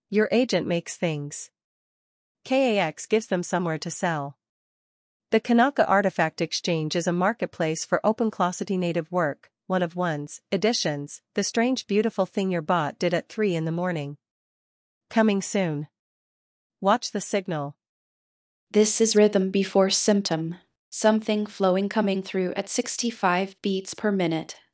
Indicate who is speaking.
Speaker 1: Your agent makes things. KAX gives them somewhere to sell. The Kanaka Artifact Exchange is a marketplace for OpenClossity native work, one of one's editions, the strange beautiful thing your bot did at 3 in the morning. Coming soon. Watch the signal.
Speaker 2: This is rhythm before symptom. Something flowing coming through at 65 beats per minute.